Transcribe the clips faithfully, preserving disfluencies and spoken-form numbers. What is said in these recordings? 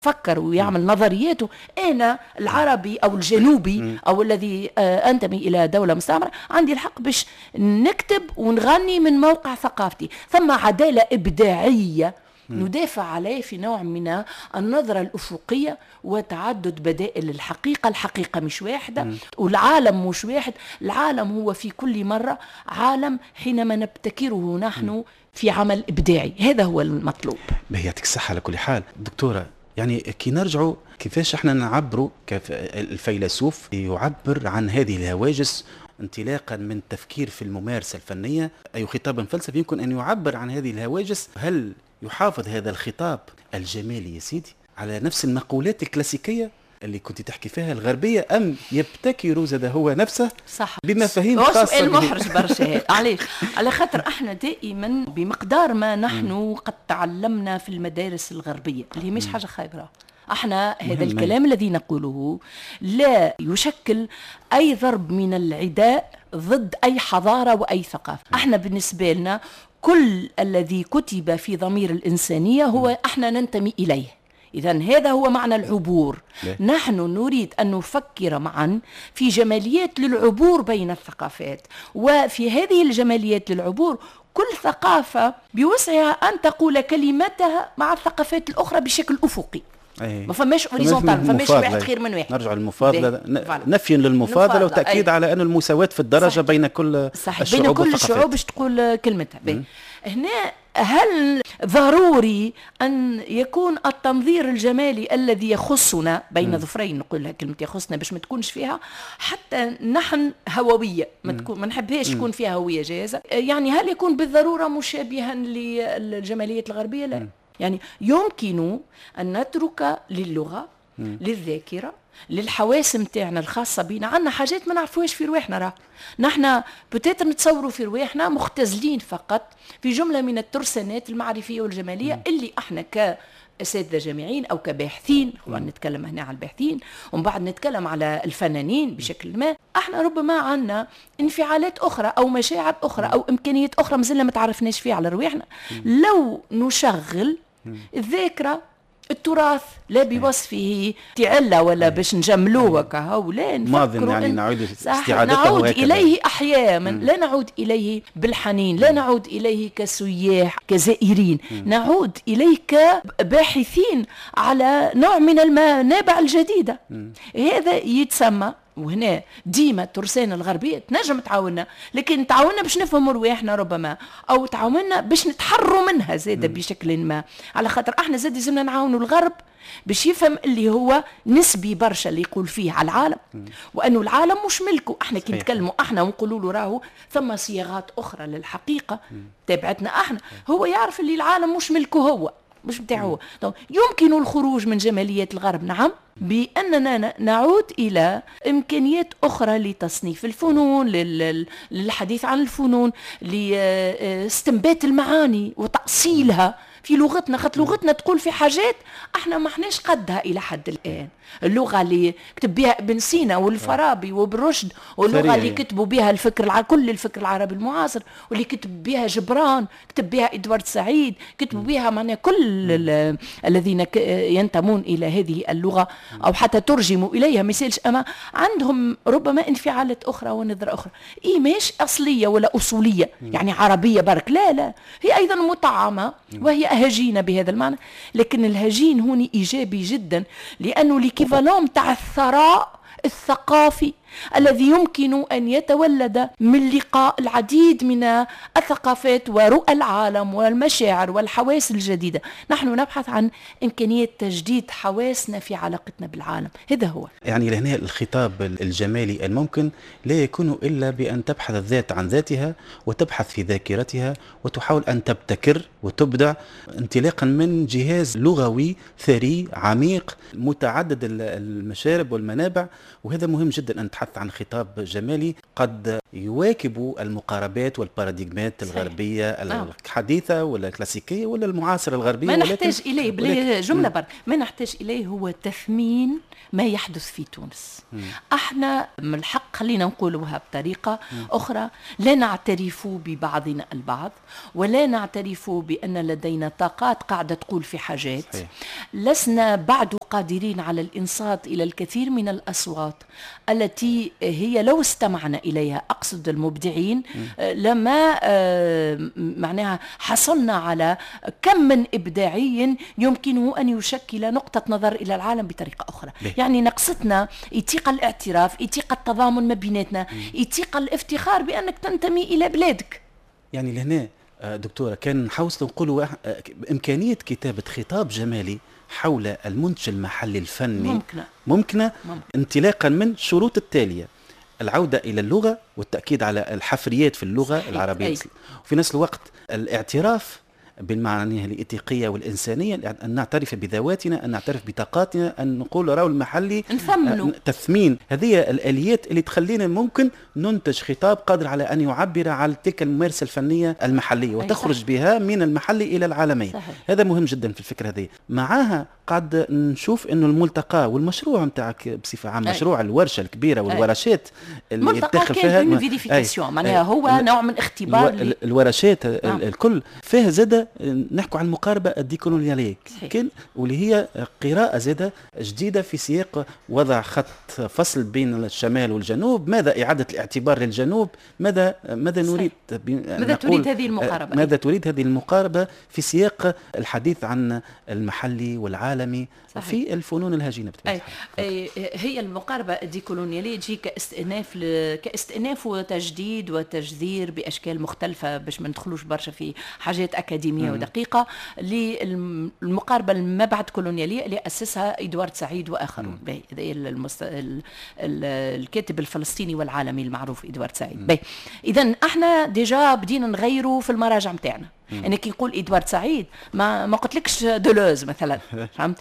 فكر ويعمل نظرياته. أنا العربي أو الجنوبي أو الذي أنتمي إلى دولة مستعمرة عندي الحق باش نكتب ونغني من موقع ثقافتي. ثم عدالة إبداعية ندافع عليه في نوع من النظرة الأفقية وتعدد بدائل الحقيقة. الحقيقة مش واحدة والعالم مش واحد. العالم هو في كل مرة عالم حينما نبتكره نحن في عمل إبداعي. هذا هو المطلوب. يعطيك الصحة. على كل حال دكتورة، يعني كي نرجعوا كيفاش احنا نعبروا، كيف الفيلسوف يعبر عن هذه الهواجس انطلاقا من التفكير في الممارسة الفنية؟ أي خطاب فلسفي يمكن أن يعبر عن هذه الهواجس؟ هل يحافظ هذا الخطاب الجمالي يا سيدي على نفس المقولات الكلاسيكية اللي كنت تحكي فيها الغربية، أم يبتكر زاد هو نفسه صح بمفاهيم خاصة؟ سؤال محرج برشا. علاش؟ على خاطر احنا دائما بمقدار ما نحن قد تعلمنا في المدارس الغربية اللي هي مش حاجة خايبة، احنا هذا الكلام الذي نقوله لا يشكل أي ضرب من العداء ضد أي حضارة وأي ثقافة. احنا بالنسبة لنا كل الذي كتب في ضمير الإنسانية هو احنا ننتمي إليه. إذن هذا هو معنى العبور. ليه؟ نحن نريد أن نفكر معا في جماليات للعبور بين الثقافات، وفي هذه الجماليات للعبور كل ثقافة بوسعها أن تقول كلمتها مع الثقافات الأخرى بشكل أفقي. أيه. ما فماش اوريزونتال، ما فماش واحد خير من واحد. نرجع للمفاضله، نفي للمفاضله وتاكيد أيه. على أن المساواة في الدرجه صحيح. بين كل صحيح. الشعوب بين كل الشعوب باش تقول كلمتها. هنا هل ضروري أن يكون التنظير الجمالي الذي يخصنا بين ظفرين، نقول لها كلمة يخصنا باش ما تكونش فيها حتى نحن هووية، ما تكون ما نحبهاش تكون فيها هوية جاهزة، يعني هل يكون بالضرورة مشابها للجماليات الغربية؟ لا. يعني يمكن أن نترك للغة للذاكرة للحواس متاعنا الخاصة بنا عنا حاجات ما نعرفوهاش في رواحنا. راه نحن بتاتر نتصوروا في رواحنا مختزلين فقط في جملة من الترسانات المعرفية والجمالية م. اللي احنا كأساتذة جامعين أو كباحثين، نتكلم هنا على الباحثين ومن بعد نتكلم على الفنانين بشكل ما، احنا ربما عنا انفعالات أخرى أو مشاعر أخرى أو إمكانيات أخرى مازلنا ما تعرفناش فيها على رواحنا. لو نشغل الذاكرة التراث لا بوصفه تعلى ولا باش نجملوه كهو، لا نفكروا يعني نعود استعادته نعود إليه أحيانا. لا نعود إليه بالحنين، لا نعود إليه كسياح كزائرين، نعود إليه كباحثين على نوع من المنابع الجديدة. هذا يتسمى، وهنا ديما الترسانة الغربية تنجم تعاوننا، لكن تعاوننا باش نفهموا رواحنا ربما، أو تعاوننا باش نتحروا منها زادة بشكل ما، على خاطر احنا زاد لازمنا نعاونوا الغرب باش يفهم اللي هو نسبي برشا اللي يقول فيه على العالم، وأنه العالم مش ملكه. احنا كي نتكلموا احنا ونقولوا له راهو ثم صياغات أخرى للحقيقة تابعتنا احنا، هو يعرف اللي العالم مش ملكه هو، مش بتاعه. يمكن الخروج من جماليات الغرب، نعم، بأننا نعود إلى إمكانيات أخرى لتصنيف الفنون، للحديث عن الفنون، لاستنبات المعاني وتأصيلها في لغتنا. خط لغتنا تقول في حاجات احنا ما احناش قدها الى حد الان. اللغه اللي كتب بها ابن سينا والفارابي وابن رشد، واللغه اللي كتبوا بها الفكر الع... كل الفكر العربي المعاصر، واللي كتب بها جبران، كتب بها ادوارد سعيد، كتبوا بها معناها كل ال... الذين ك... ينتمون الى هذه اللغه او حتى ترجموا اليها، مثالش اما عندهم ربما انفعالات اخرى ونظره اخرى. اي مش اصليه ولا اصوليه يعني عربيه برك، لا لا، هي ايضا مطعمه وهي هجينة بهذا المعنى، لكن الهجين هنا إيجابي جدا، لأنه ليكيفالون تاع الثراء الثقافي الذي يمكن أن يتولد من لقاء العديد من الثقافات ورؤى العالم والمشاعر والحواس الجديدة. نحن نبحث عن إمكانية تجديد حواسنا في علاقتنا بالعالم. هذا هو يعني لهنا الخطاب الجمالي الممكن لا يكون إلا بأن تبحث الذات عن ذاتها وتبحث في ذاكرتها وتحاول أن تبتكر وتبدع انطلاقا من جهاز لغوي ثري عميق متعدد المشارب والمنابع. وهذا مهم جدا أن تحدث عن خطاب جمالي قد يواكبوا المقاربات والباراديغمات الغربية آه. الحديثة ولا الكلاسيكية ولا المعاصرة الغربية. ما نحتاج إليه بلا جملة بر ما نحتاج إليه هو تثمين ما يحدث في تونس. مم. احنا من الحق خلينا نقولها بطريقة مم. أخرى، لا نعترف ببعضنا البعض ولا نعترف بأن لدينا طاقات قاعدة تقول في حاجات. صحيح. لسنا بعد قادرين على الإنصات إلى الكثير من الأصوات التي هي لو استمعنا إليها، أقصد المبدعين، م. لما معناها حصلنا على كم من إبداعي يمكنه أن يشكل نقطة نظر إلى العالم بطريقة أخرى. بي. يعني نقصتنا يتيق الاعتراف، يتيق التضامن ما بيناتنا، يتيق الافتخار بأنك تنتمي إلى بلادك. يعني لهنا دكتورة كان نحاول نقولوا إمكانية كتابة خطاب جمالي حول المنتج المحلي الفني ممكنة, ممكنة ممكن. انطلاقا من شروط التالية: العودة إلى اللغة والتأكيد على الحفريات في اللغة العربية، وفي نفس الوقت الاعتراف بالمعاني الإيثيقية والإنسانية، أن نعترف بذواتنا، أن نعترف بطاقاتنا، أن نقول راهو المحلي نثمنه. تثمين. هذه الآليات اللي تخلينا ممكن ننتج خطاب قادر على أن يعبر عن تلك الممارسة الفنية المحلية وتخرج بها من المحلي إلى العالمية. صحيح. هذا مهم جدا في الفكرة هذه. معها قد نشوف انه الملتقى والمشروع نتاعك بصفه عامه، مشروع الورشه الكبيره والورشات اللي يتدخل فيها فيريفيكاسيون، معناها هو نوع من اختبار الو... الورشات آه. الكل فيها زاده نحكوا عن المقاربه الديكولونياليه كان، واللي هي قراءه زاده جديده في سياق وضع خط فصل بين الشمال والجنوب. ماذا اعاده الاعتبار للجنوب؟ ماذا ماذا نريد ماذا تريد هذه المقاربه؟ ماذا تريد هذه المقاربه في سياق الحديث عن المحلي والعالم صحيح. في الفنون الهجينة. أي. أي هي المقاربة الديكولونيالية تجي كاستئناف ل... كاستئناف وتجديد وتجذير بأشكال مختلفة باش ما ندخلوش برشا في حاجات أكاديمية م- ودقيقة للمقاربة ما بعد كولونيالية اللي أسسها إدوارد سعيد وآخرون. هذا المست... ال... ال... الكاتب الفلسطيني والعالمي المعروف إدوارد سعيد. إذن احنا ديجا بدينا نغيروا في المراجع متاعنا. أنا كي نقول إدوارد سعيد ما ما قلتلكش دولوز مثلا، فهمت؟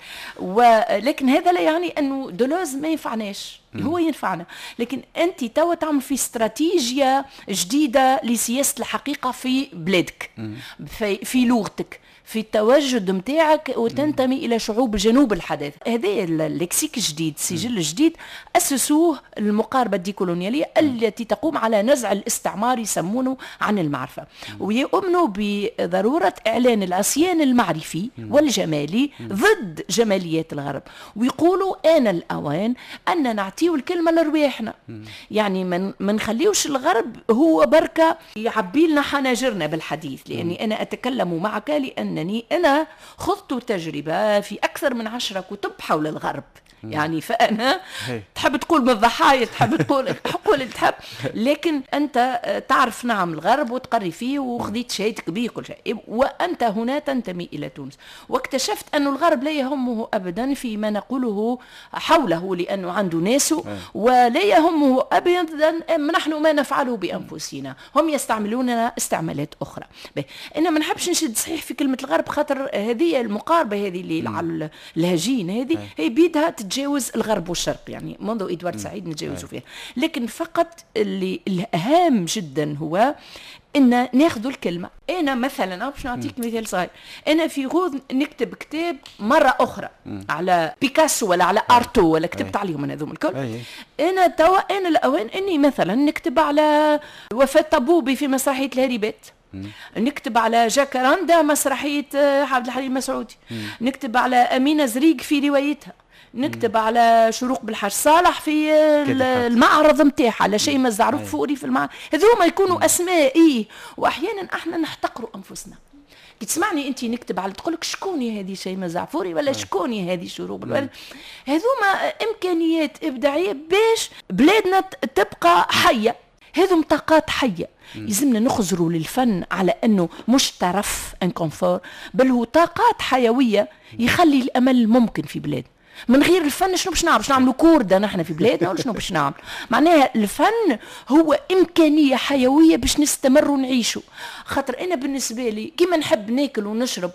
ولكن هذا لا يعني أنه دولوز ما ينفعناش، هو ينفعنا، لكن أنت توا تعمل في استراتيجية جديدة لسياسة الحقيقة في بلادك، في, في لغتك، في التواجد متاعك، وتنتمي إلى شعوب جنوب الحداثة. هذا اللكسيك الجديد، سجل الجديد أسسوه المقاربة الديكولونيالية التي تقوم على نزع الاستعمار، يسمونه عن المعرفة، ويؤمنوا بضرورة إعلان العصيان المعرفي والجمالي ضد جماليات الغرب، ويقولوا آن الأوان أن نعطيه الكلمة لرواحنا. يعني من ما نخليوش الغرب هو بركة يعبي لنا حناجرنا بالحديث، لأني أنا أتكلم معك لأن أنا خضت تجربة في أكثر من عشرة كتب حول الغرب. يعني فأنا هي. تحب تقول من الضحايا، تحب تقول حقول تحب، لكن أنت تعرف نعم الغرب وتقري فيه وخذيت شهادتك به كل شيء، وأنت هنا تنتمي إلى تونس، واكتشفت أن الغرب لا يهمه أبدا فيما نقوله حوله لأنه عنده ناسه، ولا يهمه أبدا نحن ما نفعله بأنفسنا، هم يستعملوننا استعمالات أخرى. أنا ما نحبش نشد صحيح في كلمة الغرب، خاطر هذه المقاربة هذه اللي على الهجين هذه هي بيدها تتجاوز الغرب والشرق، يعني منذ إدوارد سعيد نتجاوزوا فيها، لكن فقط اللي الأهم جدا هو إن ناخذوا الكلمة. أنا مثلا باش نعطيك مثال صغير، أنا في غوض نكتب كتاب مرة أخرى م. على بيكاسو ولا على أرتو ولا كتبت أي. عليهم من هذوم الكل. أي. أنا توا أنا الأوان إني مثلا نكتب على وفاة طبوبي في مسرحية الهريبات، م. نكتب على جاكاراندا مسرحية عبد الحليم مسعودي، م. نكتب على أمينة زريق في روايتها، نكتب مم. على شروق بالحاج صالح في المعرض متاعها، على شيء ما الزعروف فوري في المعرض. هذوما يكونوا مم. اسماء إيه؟ واحيانا احنا نحتقروا انفسنا. كي تسمعني انت نكتب على تقولك شكوني هذه شيء ما زعفوري ولا شكوني هذه شروق، هذوما امكانيات ابداعيه باش بلادنا تبقى حيه، هذو طاقات حيه. يلزمنا نخزروا للفن على انه مش ترف ان كونفور، بل هو طاقات حيويه يخلي الامل ممكن في بلاد. من غير الفن شنو باش نعمل؟ باش نعملوا كوردة نحن في بلادنا ولا شنو باش نعمل؟ معناها الفن هو إمكانية حيوية باش نستمر ونعيشوا. خاطر أنا بالنسبة لي كيما نحب ناكل ونشرب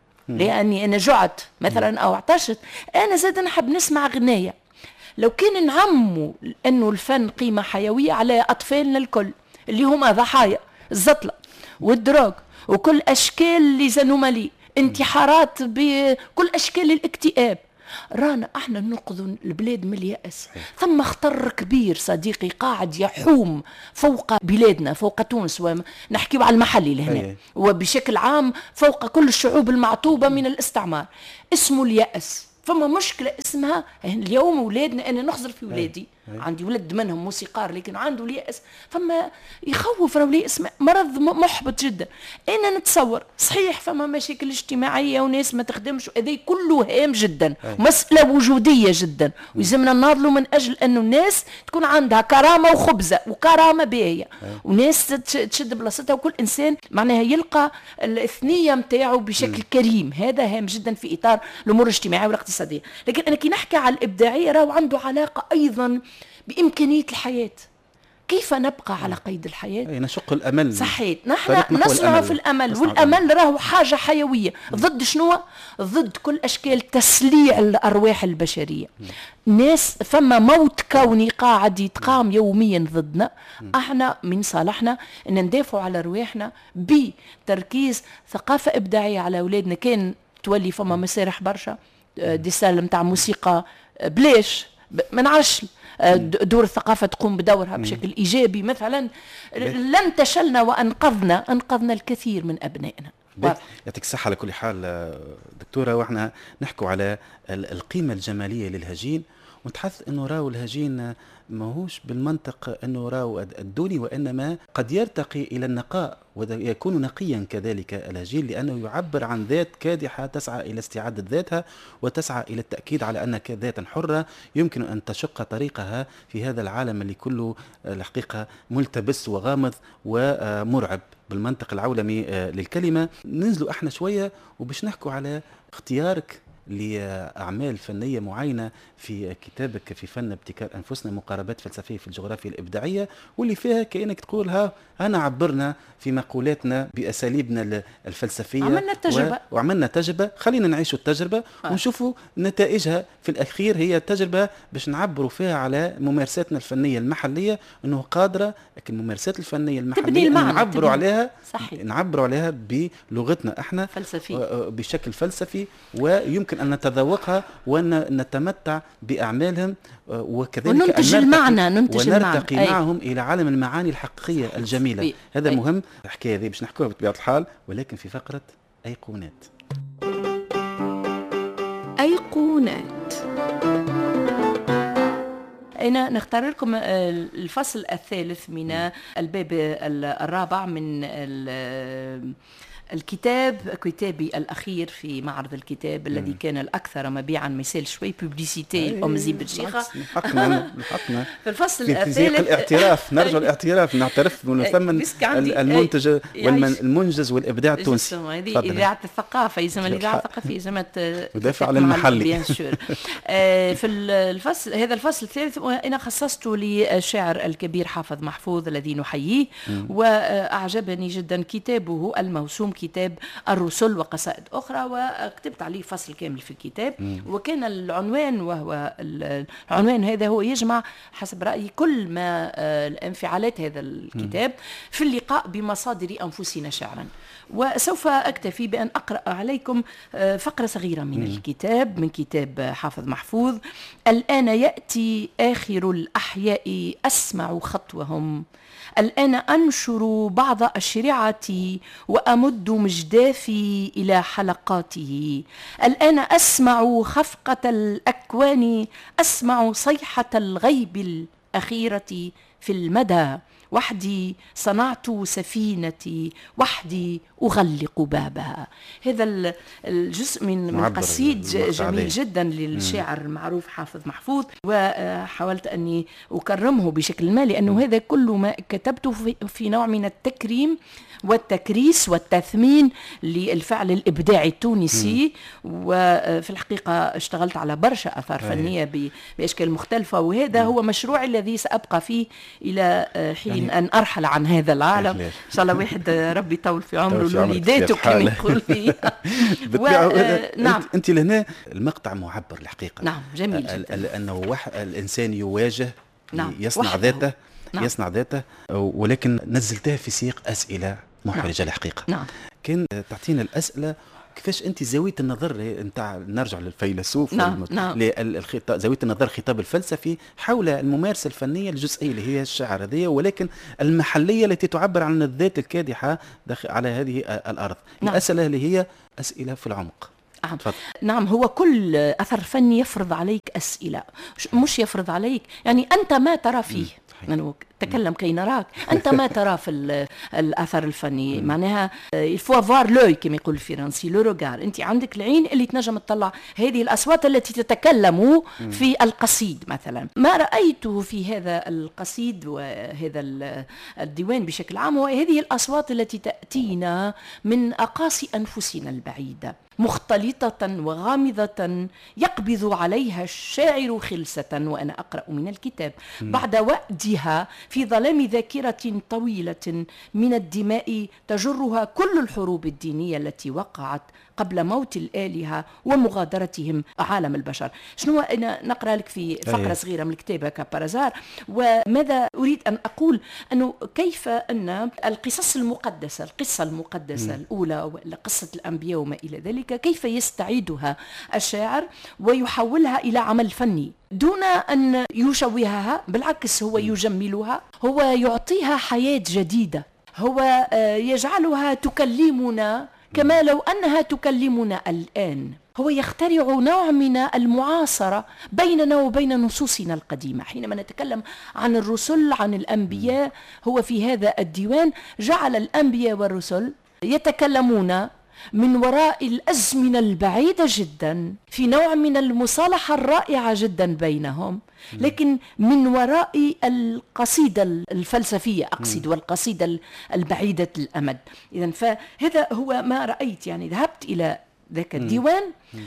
لأني أنا جعت مثلا أو عطشت، أنا زاد نحب نسمع غناية. لو كان نعموا أنه الفن قيمة حيوية على أطفالنا الكل، اللي هما ضحايا الزطلة والدروغ وكل أشكال لزنومالي، انتحارات بكل أشكال الاكتئاب. رانا احنا ننقذ البلاد من اليأس. ثم خطر كبير صديقي قاعد يحوم فوق بلادنا، فوق تونس، ونحكي على المحلي لهنا وبشكل عام فوق كل الشعوب المعطوبة من الاستعمار، اسمه اليأس. فما مشكلة اسمها اليوم أولادنا، أنا نخزر في ولادي، عندي ولد منهم موسيقار لكن عنده اليأس، فما يخوف راهو اليأس مرض محبط جدا. أنا نتصور صحيح فما مشاكل اجتماعية وناس ما تخدمش، هذا كله هام جدا، مسألة وجودية جدا، ويلزمنا نناضلوا من أجل أنه الناس تكون عندها كرامة وخبزة وكرامة باهية، وناس تشد بلاصتها، وكل إنسان معناها يلقى الإثنية متاعه بشكل كريم. هذا هام جدا في إطار الأمور الاجتماعية والاقتصادية. لكن أنا كي نحكي على الإبداعية راهو عنده علاقة أيضا بإمكانية الحياة، كيف نبقى على قيد الحياة. أي نشق الأمل. صحيح، نحن نصنع في الأمل، والأمل راهو حاجة حيوية. ضد شنو؟ ضد كل أشكال تسليع الأرواح البشرية. ناس فما موت كوني قاعد يتقام يوميا ضدنا، احنا من صالحنا أن ندافع على أرواحنا بتركيز ثقافة إبداعية على أولادنا. كان تولي فما مسارح برشا دي سال متاع موسيقى بلاش ما نعرفش دور الثقافة تقوم بدورها بشكل إيجابي مثلا، لن تشلنا وأنقذنا أنقذنا الكثير من أبنائنا. يعطيك الصحة. على كل حال دكتورة، وإحنا نحكوا على القيمة الجمالية للهجين، ونتحدث أنه راو الهجين ماهوش بالمنطق أنه راو الدوني، وإنما قد يرتقي إلى النقاء ويكون نقيا كذلك الهجين، لأنه يعبر عن ذات كادحة تسعى إلى استعادة ذاتها، وتسعى إلى التأكيد على أنها ذات حرة يمكن أن تشق طريقها في هذا العالم اللي كله الحقيقة ملتبس وغامض ومرعب بالمنطق العولمي للكلمة. ننزلوا احنا شوية وباش نحكوا على اختيارك لأعمال فنية معينة في كتابك في فن ابتكار أنفسنا، مقاربات فلسفية في الجغرافيا الإبداعية، واللي فيها كأنك تقولها أنا عبرنا في مقولاتنا بأساليبنا الفلسفية، عملنا تجربة و... وعملنا تجربة. خلينا نعيش التجربة آه. ونشوفوا نتائجها في الأخير. هي تجربة باش نعبروا فيها على ممارساتنا الفنية المحلية، أنه قادرة لكن الممارسات الفنية المحلية نعبروا عليها صحيح. نعبروا عليها بلغتنا احنا فلسفي. بشكل فلسفي، ويمكن أن نتذوقها وأن نتمتع بأعمالهم، وكذلك وننتج المعنى ننتج ونرتقي المعنى. معهم إلى عالم المعاني الحقيقية الجميلة. أي. هذا أي. مهم. الحكاية هذه باش نحكوها بطبيعة الحال، ولكن في فقرة أيقونات. أيقونات. أنا نختار لكم الفصل الثالث من الباب الرابع من الكتاب، كتابي الأخير في معرض الكتاب الذي كان الأكثر مبيعا، مثال شوي بوبليسيتي أو مزيد بالشيخة. حقنا حقنا في الفصل في الثالث سياق الاعتراف، نرجع الاعتراف، نعترف بثمن المنتج والمنجز والإبداع التونسي. هذه إذاعة الثقافة، يسمى الإذاعة الثقافية، يسمى تدافع على المحلي. في الفصل هذا الفصل الثالث أنا خصصته للشاعر الكبير حافظ محفوظ الذي نحييه، وأعجبني جدا كتابه الموسوم كتاب الرسل وقصائد أخرى، وكتبت عليه فصل كامل في الكتاب. مم. وكان العنوان وهو العنوان هذا هو يجمع حسب رأيي كل ما الانفعالات هذا الكتاب مم. في اللقاء بمصادر أنفسنا شعرا. وسوف أكتفي بأن أقرأ عليكم فقرة صغيرة من مم. الكتاب، من كتاب حافظ محفوظ. الآن يأتي آخر الأحياء أسمع خطوهم، الآن أنشر بعض أشرعتي وأمد مجدافي إلى حلقاته، الآن أسمع خفقة الأكوان، أسمع صيحة الغيب الأخيرة في المدى، وحدي صنعت سفينتي، وحدي أغلق بابها. هذا الجزء من قصيد جميل جدا للشاعر المعروف حافظ محفوظ، وحاولت أني أكرمه بشكل ما، لأنه هذا كل ما كتبته في نوع من التكريم والتكريس والتثمين للفعل الإبداعي التونسي. وفي الحقيقة اشتغلت على برشا أثار فنية بأشكال مختلفة، وهذا هو مشروعي الذي سأبقى فيه إلى حين أن أرحل عن هذا العالم. إن شاء الله واحد ربي يطول في عمره لوليداته كما يقول فيه. و... نعم. أنت لهنا المقطع معبر الحقيقة. نعم جميل جدا. أنه الإنسان يواجه نعم. يصنع وحده. ذاته نعم. يصنع ذاته، ولكن نزلتها في سياق أسئلة محرجة. نعم. الحقيقة نعم. كان تعطينا الأسئلة كيفاش انت زاويه النظر نتاع، نرجع للفيلسوف. نعم. نعم. للخطاب، زاويه النظر الخطاب الفلسفي حول الممارسه الفنيه الجزئيه اللي هي الشعر هذه، ولكن المحليه التي تعبر عن الذات الكادحه على هذه الارض. نعم. الاسئله اللي هي اسئله في العمق. نعم. نعم، هو كل أثر فني يفرض عليك أسئلة، مش يفرض عليك يعني أنت ما ترى فيه. أنا تكلم كي نراك، أنت ما ترى في الأثر الفني. معناها الفوا فار لوي كما يقول الفرنسي، لو روغار. أنت عندك العين اللي تنجم تطلع هذه الأصوات التي تتكلم في القصيد مثلا. ما رأيته في هذا القصيد وهذا الديوان بشكل عام هو هذه الأصوات التي تأتينا من أقاصي أنفسنا البعيدة، مختلطة وغامضة يقبض عليها الشاعر خلسة وأنا أقرأ من الكتاب بعد وأدها في ظلام ذاكرة طويلة من الدماء تجرها كل الحروب الدينية التي وقعت قبل موت الآلهة ومغادرتهم عالم البشر. شنو أنا نقرأ لك في فقرة صغيرة من الكتاب كبارازار. وماذا أريد أن أقول؟ أنه كيف أن القصص المقدسة، القصة المقدسة م. الأولى قصة الأنبياء وما إلى ذلك، كيف يستعيدها الشاعر ويحولها إلى عمل فني دون أن يشوهها، بالعكس هو يجملها، هو يعطيها حياة جديدة، هو يجعلها تكلمنا كما لو أنها تكلمنا الآن. هو يخترع نوع من المعاصرة بيننا وبين نصوصنا القديمة. حينما نتكلم عن الرسل، عن الأنبياء، هو في هذا الديوان جعل الأنبياء والرسل يتكلمون من وراء الأزمنة البعيدة جدا في نوع من المصالحة الرائعة جدا بينهم، لكن من وراء القصيدة الفلسفية أقصد، والقصيدة البعيدة الأمد. إذن فهذا هو ما رأيت. يعني ذهبت إلى ذاك الديوان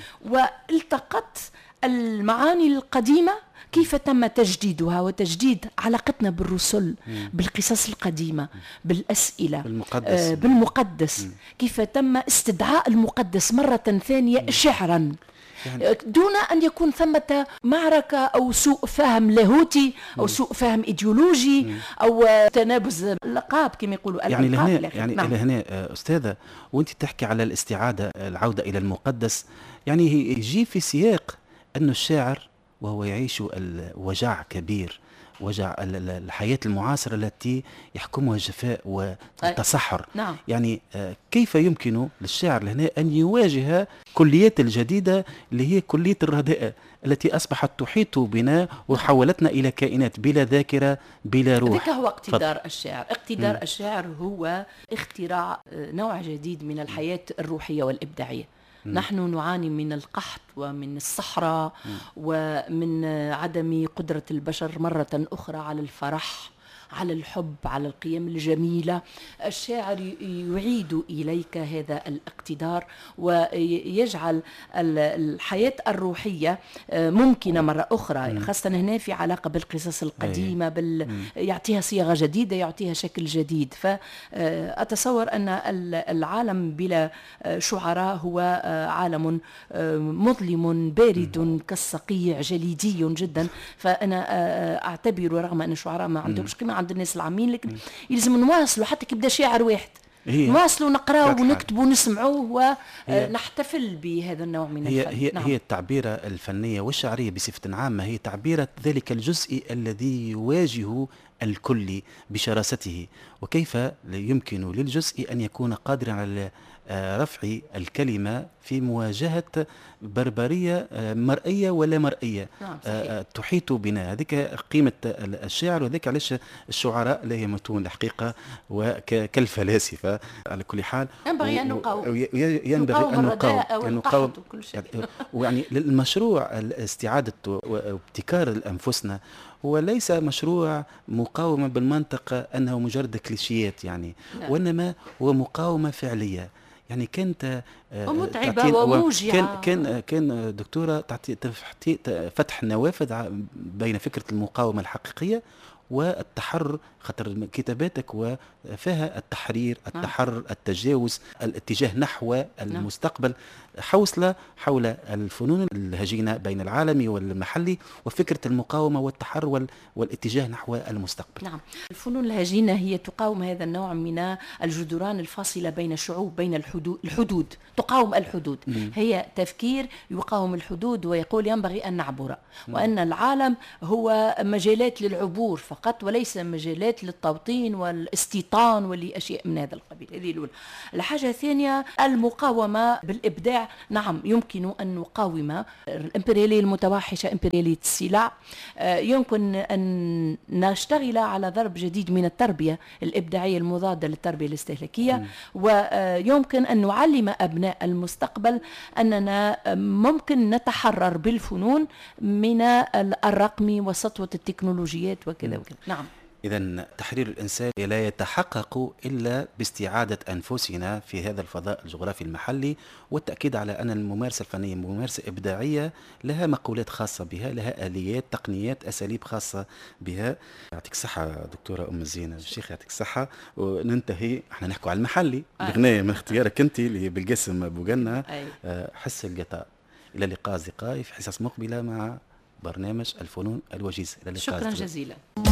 والتقطت المعاني القديمة، كيف تم تجديدها وتجديد علاقتنا بالرسل، بالقصص القديمة، بالأسئلة، بالمقدس, آه بالمقدس. كيف تم استدعاء المقدس مرة ثانية شعرا، يعني دون أن يكون ثمة معركة أو سوء فهم لاهوتي أو سوء فهم إيديولوجي أو تنابز الألقاب كما يقولوا. يعني لهنا يعني نعم. لهنا أستاذة، وأنت تحكي على الاستعادة، العودة إلى المقدس، يعني يجي في سياق أن الشاعر وهو يعيش الوجع كبير، وجع الحياة المعاصرة التي يحكمها الجفاء والتصحر. نعم. يعني كيف يمكن للشاعر هنا أن يواجه كليات الجديدة اللي هي كلية الرداء التي أصبحت تحيط بنا وحولتنا إلى كائنات بلا ذاكرة بلا روح. ذلك هو اقتدار فضل. الشاعر. اقتدار م. الشاعر هو اختراع نوع جديد من الحياة الروحية والإبداعية. نحن نعاني من القحط ومن الصحراء ومن عدم قدرة البشر مرة أخرى على الفرح، على الحب، على القيم الجميلة. الشاعر يعيد إليك هذا الاقتدار ويجعل الحياة الروحية ممكنة مرة أخرى، خاصة هنا في علاقة بالقصص القديمة، بال... يعطيها صيغة جديدة، يعطيها شكل جديد. فأتصور أن العالم بلا شعراء هو عالم مظلم بارد كالصقيع جليدي جدا. فأنا أعتبر رغم أن الشعراء ما عندهمش قيمة عند الناس العامين، لكن يلزم نواصلوا حتى كيبدا شاعر واحد، نواصلوا نقراو ونكتبوا ونسمعوه ونحتفل بهذا النوع من هي الفن. هي, نعم. هي التعبيرة الفنية والشعرية بصفة عامة هي تعبيرة ذلك الجزء الذي يواجه الكل بشراسته، وكيف يمكن للجزء أن يكون قادرا على رفع الكلمة في مواجهة بربرية مرئية ولا مرئية. نعم تحيط بنا. هذيك قيمة الشعر، وذلك علاش الشعراء لا يموتون الحقيقة وكالفلاسفة. على كل حال ينبغي أن نقاوم، ينبغي أن نقاوم نقاوم وكل شيء. ويعني المشروع استعادة وابتكار أنفسنا هو ليس مشروع مقاومة بالمنطق أنه مجرد كليشيات يعني، لا. وإنما هو مقاومة فعلية. يعني كانت متعبة وموجعة. كان كان كان دكتورة تعطي فتح نوافذ بين فكرة المقاومة الحقيقية والتحرر، خاطر كتاباتك وفيها التحرير، التحرر، التجاوز، الاتجاه نحو المستقبل، حوصلة حول الفنون الهجينة بين العالمي والمحلي وفكرة المقاومة والتحرر والاتجاه نحو المستقبل. نعم، الفنون الهجينة هي تقاوم هذا النوع من الجدران الفاصلة بين الشعوب، بين الحدود, الحدود تقاوم الحدود. م. هي تفكير يقاوم الحدود ويقول ينبغي أن نعبر، م. وأن العالم هو مجالات للعبور فقط وليس مجالات للتوطين والاستيطان والأشياء من هذا القبيل. هذه الأولى. الحاجة الثانية المقاومة بالإبداع. نعم، يمكن أن نقاوم الإمبريالية المتوحشة، إمبريالية السلع. يمكن أن نشتغل على ضرب جديد من التربية الإبداعية المضادة للتربية الاستهلاكية. م. ويمكن أن نعلم أبناء المستقبل أننا ممكن نتحرر بالفنون من الرقم وسطوة التكنولوجيات وكذا وكذا. نعم. إذن تحرير الإنسان لا يتحقق إلا باستعادة أنفسنا في هذا الفضاء الجغرافي المحلي، والتأكيد على أن الممارسة الفنية ممارسة إبداعية لها مقولات خاصة بها، لها آليات، تقنيات، أساليب خاصة بها. يعطيك الصحة دكتورة أم الزينة، الشيخ يعطيك الصحة. وننتهي احنا نحكوا على المحلي بغناية من اختيارك أنت اللي بالقسم بوغنا حس القطار. إلى اللقاء أصدقائي في حصص مقبلة مع برنامج الفنون الوجيزة. شكرا جزيلا.